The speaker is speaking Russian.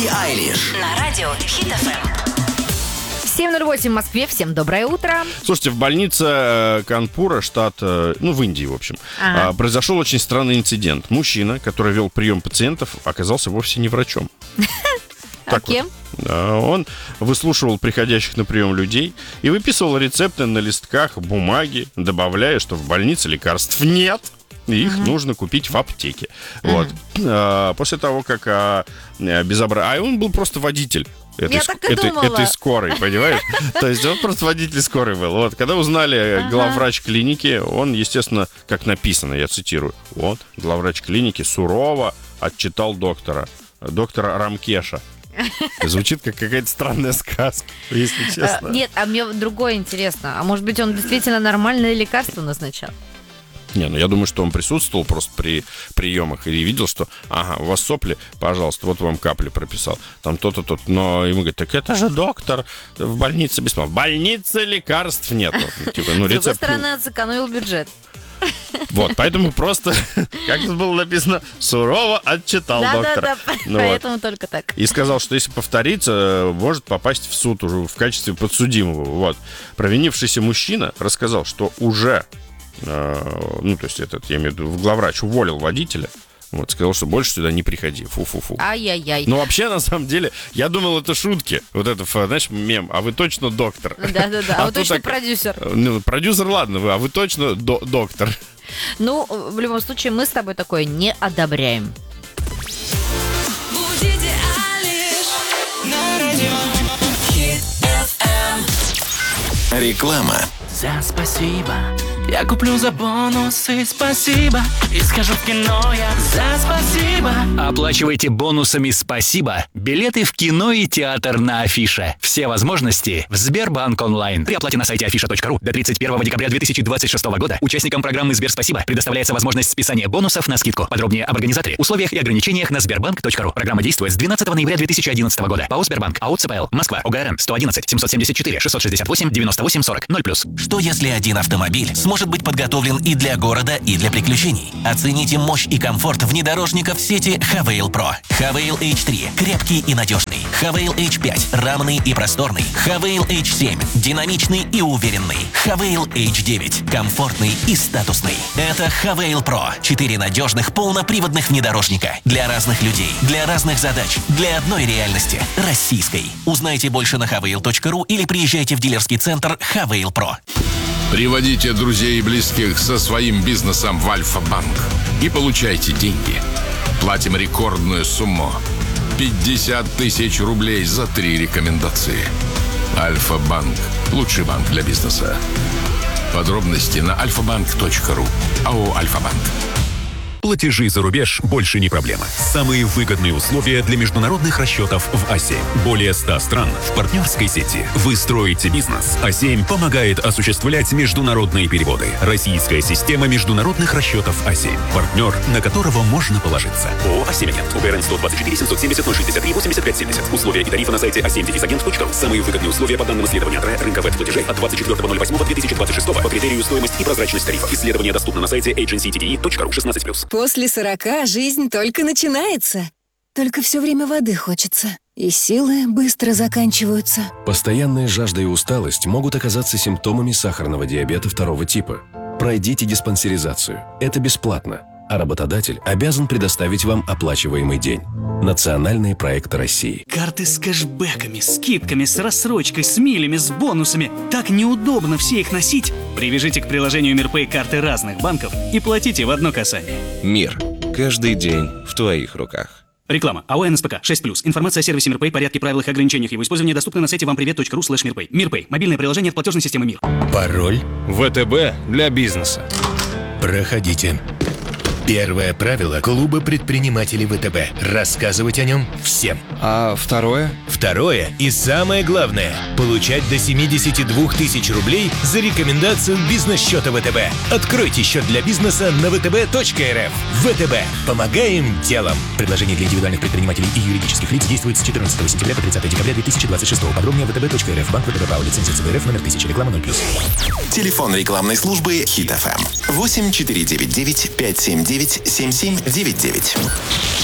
Билли Айлиш На радио Хит ФМ. 7:08 в Москве. Всем доброе утро. Слушайте, в больнице Канпура, штат, в Индии, в общем, произошел очень странный инцидент. Мужчина, который вел прием пациентов, оказался вовсе не врачом. А кем? Он выслушивал приходящих на прием людей и выписывал рецепты на листках бумаги, добавляя, что в больнице лекарств нет. И их нужно купить в аптеке. Вот. После того, как безобразие... А он был просто водитель этой скорой, понимаешь? То есть он просто водитель скорой был. Вот. Когда узнали главврач клиники, он, естественно, как написано, я цитирую, вот, главврач клиники сурово отчитал доктора Рамкеша. Звучит как какая-то странная сказка, если честно. Нет, а мне другое интересно. А может быть, он действительно нормальное лекарство назначал? Не, я думаю, что он присутствовал просто при приемах и видел, что, у вас сопли, пожалуйста, вот вам капли прописал, там то-то, то-то. Но ему говорят, так это же доктор в больнице бесплатно. В больнице лекарств нет. С другой стороны, сэкономил бюджет. Вот, поэтому просто, как тут было написано, сурово отчитал доктора. Да, поэтому только так. И сказал, что если повторится, может попасть в суд уже в качестве подсудимого. Вот. Провинившийся мужчина рассказал, что уже... я имею в виду, главврач уволил водителя. Вот, сказал, что больше сюда не приходи. Фу-фу-фу. Ай-яй-яй. Но вообще, на самом деле, я думал, это шутки. Вот это, знаешь, мем. А вы точно доктор. Да-да-да. А вы точно продюсер. Продюсер, ладно, а вы точно доктор. Ну, в любом случае, мы с тобой такое не одобряем. Будите Айлиш на радио Хит ФМ. Реклама. За спасибо я куплю за бонусы, спасибо. И схожу в кино я за спасибо. Оплачивайте бонусами «Спасибо» билеты в кино и театр на Афише. Все возможности в Сбербанк онлайн. При оплате на сайте afisha.ru до 31 декабря 2026 года участникам программы «Сберспасибо» предоставляется возможность списания бонусов на скидку. Подробнее об организаторе, условиях и ограничениях на sberbank.ru. Программа действует с 12 ноября 2011 года. ПАО «Сбербанк», АО ЦПЛ, Москва, ОГРН 111 774 668 98 40 0+. Что если один автомобиль сможет быть подготовлен и для города, и для приключений? Оцените мощь и комфорт внедорожников сети Havail Pro. Havail H3 – крепкий и надежный. Havail H5 – равный и просторный. Havail H7 – динамичный и уверенный. Havail H9 – комфортный и статусный. Это Havail Pro – 4 надежных полноприводных внедорожника. Для разных людей, для разных задач, для одной реальности – российской. Узнайте больше на havail.ru или приезжайте в дилерский центр Havail Pro. Приводите друзей и близких со своим бизнесом в Альфа-банк и получайте деньги. Платим рекордную сумму – 50 тысяч рублей за 3 рекомендации. Альфа-банк – лучший банк для бизнеса. Подробности на alfabank.ru. АО «Альфа-банк». Платежи за рубеж больше не проблема. Самые выгодные условия для международных расчетов в А7. Более 100 стран в партнерской сети. Вы строите бизнес. А7 помогает осуществлять международные переводы. Российская система международных расчетов А7. Партнер, на которого можно положиться. ООО «А7-Агент». УГРН 124 770 063 85 70. Условия и тарифы на сайте a7-agent.ru. Самые выгодные условия по данным исследования рынка веб-платежей от 24.08.2026 по критерию стоимость и прозрачность тарифов. Исследование доступно на сайте agencytde.ru. 16+. После 40 жизнь только начинается. Только все время воды хочется. И силы быстро заканчиваются. Постоянная жажда и усталость могут оказаться симптомами сахарного диабета 2 типа. Пройдите диспансеризацию. Это бесплатно. А работодатель обязан предоставить вам оплачиваемый день. Национальные проекты России. Карты с кэшбэками, скидками, с рассрочкой, с милями, с бонусами. Так неудобно все их носить. Привяжите к приложению МирПэй карты разных банков и платите в одно касание. Мир. Каждый день в твоих руках. Реклама. АО НСПК 6+. Информация о сервисе МирПэй, порядке, правилах и ограничениях его использования доступна на сайте вампривет.ру/мирпэй. МирПэй. Мобильное приложение от платежной системы МИР. Пароль ВТБ для бизнеса. Проходите. Первое правило клуба предпринимателей ВТБ. Рассказывать о нем всем. А второе? Второе и самое главное – получать до 72 тысяч рублей за рекомендацию бизнес-счета ВТБ. Откройте счет для бизнеса на vtb.rf. ВТБ. Помогаем делом. Предложение для индивидуальных предпринимателей и юридических лиц действует с 14 сентября по 30 декабря 2026. Подробнее vtb.rf. Банк ВТБ ПАО. Лицензия ЦБРФ номер 1000. Реклама 0+. Телефон рекламной службы Хит ФМ 8499 579 7799.